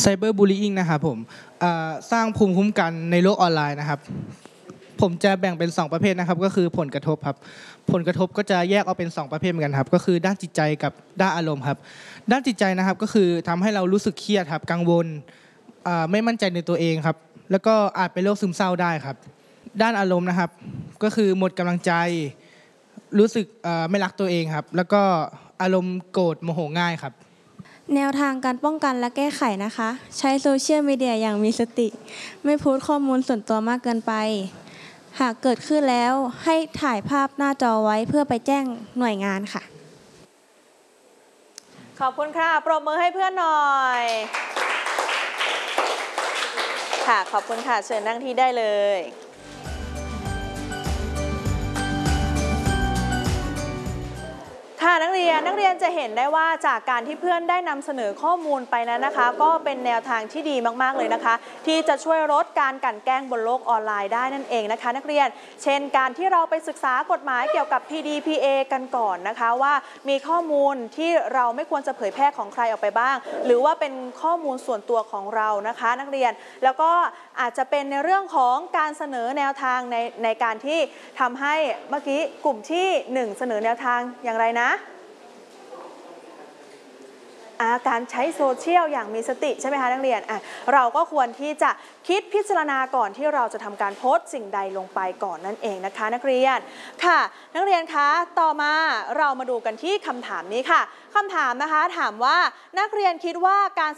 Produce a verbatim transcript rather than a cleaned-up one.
ไซเบอร์บูลลี่งนะครับผมสร้างภูมิคุ้มกันในโลกออนไลน์นะครับผมจะแบ่งเป็นสองประเภทนะครับก็คือผลกระทบครับผลกระทบก็จะแยกออกเป็นสองประเภทเหมือนกันครับก็คือด้านจิตใจกับด้านอารมณ์ครับด้านจิตใจนะครับก็คือทำให้เรารู้สึกเครียดครับกังวลไม่มั่นใจในตัวเองครับแล้วก็อาจเป็นโรคซึมเศร้าได้ครับด้านอารมณ์นะครับก็คือหมดกำลังใจรู้สึกไม่รักตัวเองครับแล้วก็อารมณ์โกรธโมโหง่ายครับแนวทางการป้องกันและแก้ไขนะคะใช้โซเชียลมีเดียอย่างมีสติไม่โพสต์ข้อมูลส่วนตัวมากเกินไปหากเกิดขึ้นแล้วให้ถ่ายภาพหน้าจอไว้เพื่อไปแจ้งหน่วยงานค่ะขอบคุณค่ะปรบมือให้เพื่อนหน่อยค่ะขอบคุณค่ะเชิญนั่งที่ได้เลยค่ะนักเรียนนักเรียนจะเห็นได้ว่าจากการที่เพื่อนได้นำเสนอข้อมูลไปนั้นนะคะก็เป็นแนวทางที่ดีมากๆเลยนะคะที่จะช่วยลดการกลั่นแกล้งบนโลกออนไลน์ได้นั่นเองนะคะนักเรียนเช่นการที่เราไปศึกษากฎหมายเกี่ยวกับ พี ดี พี เอ กันก่อนนะคะว่ามีข้อมูลที่เราไม่ควรจะเผยแพร่ของใครออกไปบ้างหรือว่าเป็นข้อมูลส่วนตัวของเรานะคะนักเรียนแล้วก็อาจจะเป็นในเรื่องของการเสนอแนวทางในในการที่ทำให้เมื่อกี้กลุ่มที่หนึ่งเสนอแนวทางอย่างไรนะการใช้โซเชียลอย่างมีสติใช่ไหมคะนักเรียนอ่ะเราก็ควรที่จะคิดพิจารณาก่อนที่เราจะทำการโพสต์สิ่งใดลงไปก่อนนั่นเองนะคะนักเรียนค่ะนักเรียนคะต่อมาเรามาดูกันที่คำถามนี้ค่ะคำถามนะคะถามว่านักเรียนคิดว่าการ